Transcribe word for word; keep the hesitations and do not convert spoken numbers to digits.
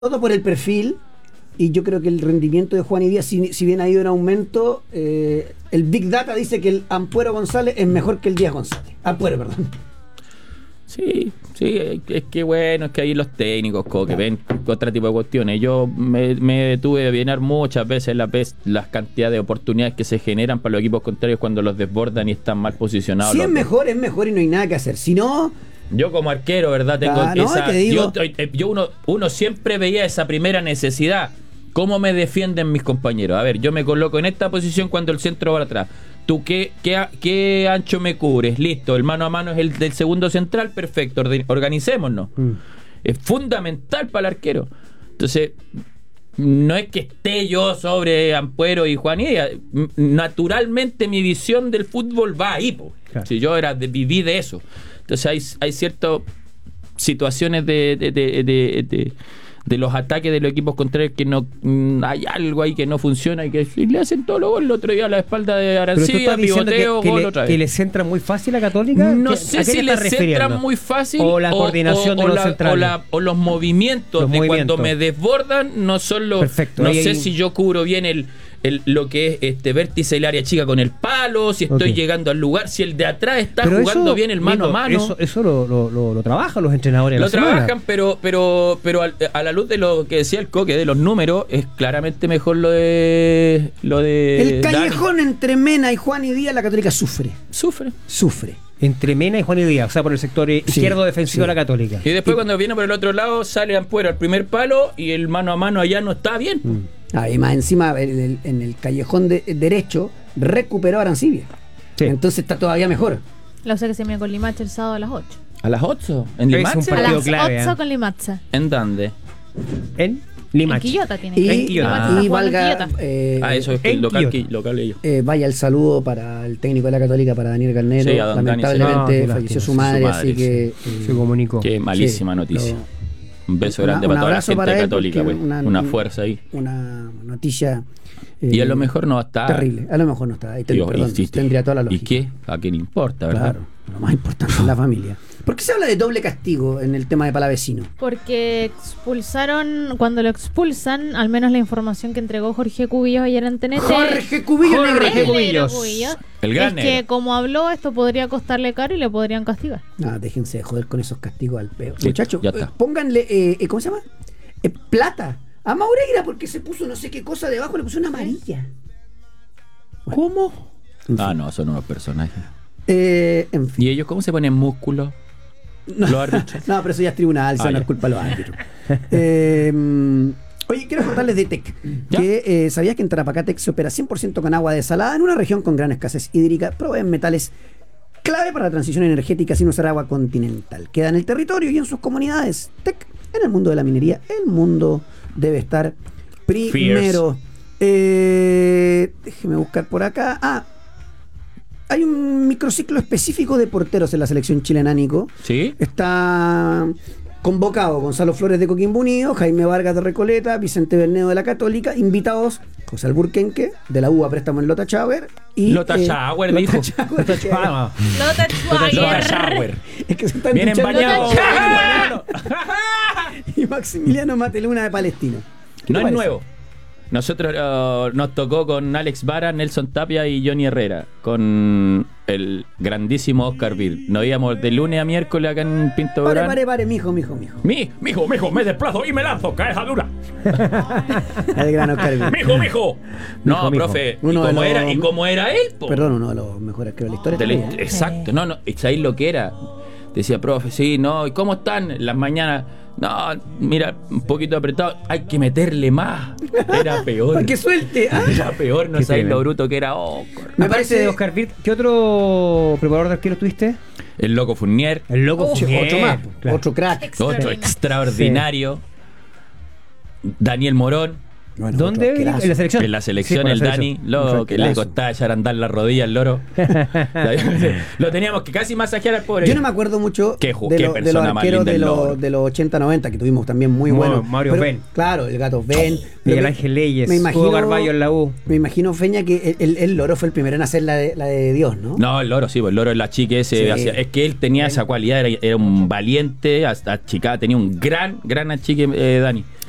todo por el perfil, y yo creo que el rendimiento de Juan y Díaz, si, si bien ha ido en aumento, eh, el Big Data dice que el Ampuero González es mejor que el Díaz González. Ampuero, perdón. Sí, sí, es que bueno, es que ahí los técnicos como que ven otro tipo de cuestiones. Yo me, me detuve de llenar muchas veces la, las cantidades de oportunidades que se generan para los equipos contrarios cuando los desbordan y están mal posicionados. Si es mejor, es mejor y no hay nada que hacer. Si no... Yo como arquero, ¿verdad? Tengo ah, no, esa, te digo... yo, yo uno, uno siempre veía esa primera necesidad. ¿Cómo me defienden mis compañeros? A ver, yo me coloco en esta posición cuando el centro va atrás. ¿Tú qué, qué, qué ancho me cubres? Listo, el mano a mano es el del segundo central, perfecto, organicémonos. Mm. Es fundamental para el arquero. Entonces, no es que esté yo sobre Ampuero y Juan y Díaz. Naturalmente mi visión del fútbol va ahí, po. Claro. Si yo era de, viví de eso. Entonces hay, hay ciertas situaciones de... de, de, de, de de los ataques de los equipos contrarios que no mmm, hay algo ahí que no funciona y que y le hacen todo lo gol. El otro día a la espalda de Arancibia, pivoteo, que, gol que otra le, vez. ¿Que le centra muy fácil a Católica? No ¿Qué, sé si le centran muy fácil o la coordinación o, o, de los la, centrales o, la, o los movimientos los de movimientos. Cuando me desbordan no son los Perfecto. no ahí, sé ahí. si yo cubro bien el El, lo que es este vértice del área chica con el palo, si estoy okay. llegando al lugar, si el de atrás está pero jugando eso, bien el mano Nico, a mano. Eso, eso lo, lo, lo, lo trabajan los entrenadores. Lo la trabajan, semana. pero pero pero a, a la luz de lo que decía el Coque, de los números, es claramente mejor lo de lo de el callejón Dani. Entre Mena y Juan y Díaz, la Católica sufre. Sufre. Sufre. Entre Mena y Juan y Díaz, o sea, por el sector sí, izquierdo defensivo sí. de la Católica. Y después y, cuando viene por el otro lado, sale Ampuero al primer palo y el mano a mano allá no está bien. Mm. Ah, y más encima, en el, en el callejón de, derecho, recuperó a Arancibia. Sí. Entonces está todavía mejor. La U C que se mide con Limache el sábado a las ocho. ¿A las ocho? ¿En Limache? A las clave, ocho ¿eh? con Limache. ¿En dónde? En Limache. En Quillota tiene y, que en Quillota. Ah. Y valga, eh, ah, eso es que local, que, local ellos. Eh, vaya el saludo para el técnico de la Católica, para Daniel Carnero. Sí, a don lamentablemente Dani, no, falleció su madre, su madre, así sí. que eh, se comunicó. Qué malísima sí, noticia. Lo, un beso grande una, para toda la gente católica, pues. una, una fuerza ahí. Una noticia. Eh, y a lo mejor no está. Terrible, a lo mejor no está. Ahí ten, Dios, perdón, tendría toda la lógica. ¿Y qué? ¿A quién importa, verdad? Claro, lo más importante es la familia. ¿Por qué se habla de doble castigo en el tema de Palavecino? Porque expulsaron, cuando lo expulsan, al menos la información que entregó Jorge Cubillos ayer en T N T. Jorge Cubillos, Jorge Cubillos. Cubillos. El gran es que como habló, esto podría costarle caro y le podrían castigar. No, déjense de joder con esos castigos al peo. Sí, muchachos, eh, pónganle, eh, ¿cómo se llama? Eh, plata a Maureira porque se puso no sé qué cosa debajo, le puso una amarilla. Bueno. ¿Cómo? En fin. Ah, no, son unos personajes. Eh, en fin. ¿Y ellos cómo se ponen músculos? No, los árbitros. No, pero eso ya es tribunal, eso ah, no es culpa de los árbitros. eh, oye, quiero contarles de Tec. ¿Ya? Que eh, ¿sabías que en Tarapacá Tec se opera cien por ciento con agua desalada en una región con gran escasez hídrica? Proveen metales clave para la transición energética sin usar agua continental. Queda en el territorio y en sus comunidades. Tec, en el mundo de la minería, el mundo debe estar primero. Eh, déjeme buscar por acá. Ah, hay un microciclo específico de porteros en la selección chilena, Nico. Sí. Está convocado Gonzalo Flores de Coquimbo Unido, Jaime Vargas de Recoleta, Vicente Bernedo de la Católica, invitados José Alburquenque de la U A préstamo en Lota Chauer y Lota eh, Chauer dijo. Lota Chauer. Es que se están Vienen bañados. Y Maximiliano Mateluna de Palestino. No es nuevo. Nosotros uh, nos tocó con Alex Vara, Nelson Tapia y Johnny Herrera, con el grandísimo Oscar Vir. Nos íbamos de lunes a miércoles acá en Pinto Pare, Durán. pare, pare, mijo, mijo, mijo. Mi, mijo, mijo, me desplazo y me lanzo, caeja dura. El gran Oscar Vir. Mijo, mijo. No, mijo, profe, mijo. ¿y cómo, era, ¿y cómo era él? Po? Perdón, uno de los mejores que de la historia. De la, también, ¿eh? Exacto, no, no, ¿sabéis lo que era? Decía, profe, sí, no, ¿y cómo están las mañanas? No, mira, un poquito apretado, hay que meterle más. Era peor. Para que suelte. ¿Ah? Era peor, no sabéis lo bruto que era. Oh, me parece de Oscar Virt. ¿Qué otro preparador de arquero tuviste? El Loco Fournier. El Loco oh, Fournier. Otro más, claro. Otro crack. Extraordinario. Otro extraordinario. Sí. Daniel Morón. Bueno, ¿dónde? ¿En la selección? En la selección, sí, el la Dani, lo que le costaba echar a andar la rodilla al loro. Lo teníamos que casi masajear al pobre. Yo no me acuerdo mucho qué, de, qué lo, de los arqueros de, lo, de los ochenta noventa que tuvimos también muy buenos. Mario Ben. Claro, el gato Ben. Miguel Ángel Leyes. Me imagino, Hugo Carballo en la U. Me imagino, Feña, que el, el, el loro fue el primero en hacer la de, la de Dios, ¿no? No, el loro sí, pues el loro es la chica ese. Sí. Hacía, es que él tenía esa cualidad, era, era un valiente, hasta chica, tenía un gran, gran achique, eh, Dani.